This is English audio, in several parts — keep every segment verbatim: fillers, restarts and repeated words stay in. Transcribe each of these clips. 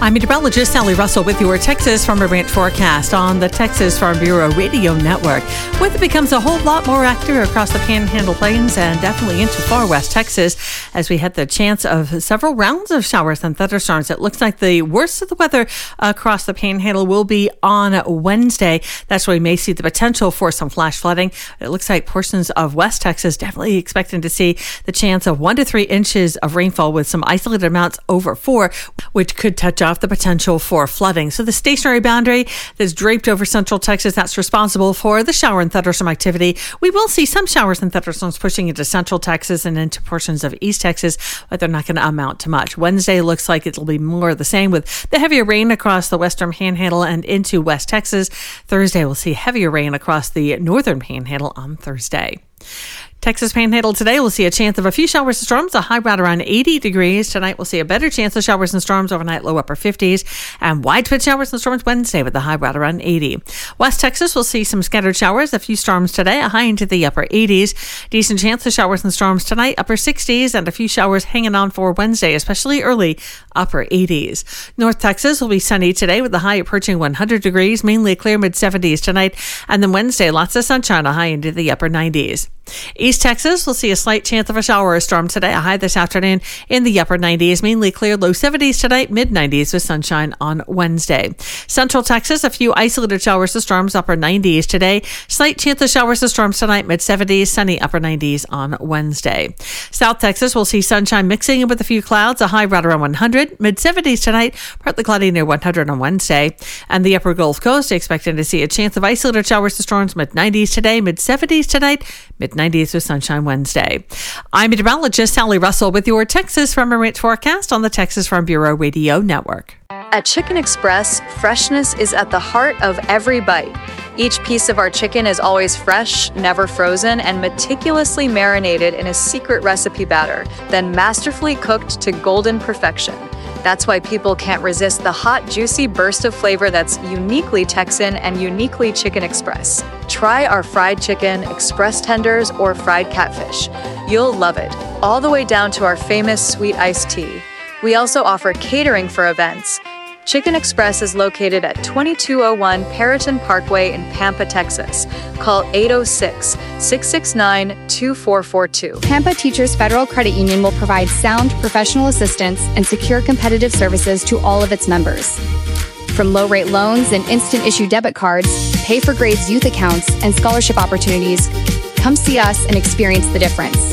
I'm meteorologist Sally Russell with your Texas Farm Ranch forecast on the Texas Farm Bureau Radio Network. Weather becomes a whole lot more active across the Panhandle Plains and definitely into far west Texas as we had the chance of several rounds of showers and thunderstorms. It looks like the worst of the weather across the Panhandle will be on Wednesday. That's where we may see the potential for some flash flooding. It looks like portions of West Texas definitely expecting to see the chance of one to three inches of rainfall with some isolated amounts over four, which could touch off the potential for flooding. So the stationary boundary that's draped over central Texas, that's responsible for the shower and thunderstorm activity. We will see some showers and thunderstorms pushing into central Texas and into portions of East Texas, but they're not going to amount to much. Wednesday looks like it'll be more of the same with the heavier rain across the western Panhandle and into West Texas. Thursday we'll see heavier rain across the northern Panhandle on Thursday. Texas Panhandle today, we'll see a chance of a few showers and storms, a high right around eighty degrees. Tonight, we'll see a better chance of showers and storms overnight, low upper fifties, and widespread showers and storms Wednesday with a high right around eighty. West Texas, we'll see some scattered showers, a few storms today, a high into the upper eighties. Decent chance of showers and storms tonight, upper sixties, and a few showers hanging on for Wednesday, especially early, upper eighties. North Texas will be sunny today with a high approaching one hundred degrees, mainly clear mid seventies tonight, and then Wednesday, lots of sunshine, a high into the upper nineties. East Texas will see a slight chance of a shower or storm today, a high this afternoon in the upper nineties, mainly clear, low seventies tonight, mid nineties with sunshine on Wednesday. Central Texas, a few isolated showers or storms, upper nineties today, slight chance of showers or storms tonight, mid seventies, sunny upper nineties on Wednesday. South Texas will see sunshine mixing in with a few clouds, a high right around one hundred, mid seventies tonight, partly cloudy near one hundred on Wednesday. And the upper Gulf Coast, expecting to see a chance of isolated showers or storms, mid nineties today, mid seventies tonight, mid nineties with sunshine Wednesday. I'm meteorologist Sally Russell with your Texas Farm Ranch forecast on the Texas Farm Bureau Radio Network. At Chicken Express, freshness is at the heart of every bite. Each piece of our chicken is always fresh, never frozen, and meticulously marinated in a secret recipe batter, then masterfully cooked to golden perfection. That's why people can't resist the hot, juicy burst of flavor that's uniquely Texan and uniquely Chicken Express. Try our fried chicken, express tenders, or fried catfish. You'll love it, all the way down to our famous sweet iced tea. We also offer catering for events. Chicken Express is located at twenty-two oh one Perriton Parkway in Pampa, Texas. Call eight oh six, six six nine, two four four two. Pampa Teachers Federal Credit Union will provide sound professional assistance and secure competitive services to all of its members. From low-rate loans and instant issue debit cards, pay for grades youth accounts, and scholarship opportunities, come see us and experience the difference.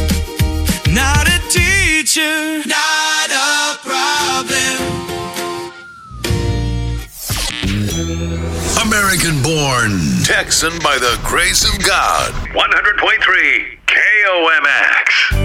Not a teacher, not a problem. American born, Texan by the grace of God. one hundred point three K O M X.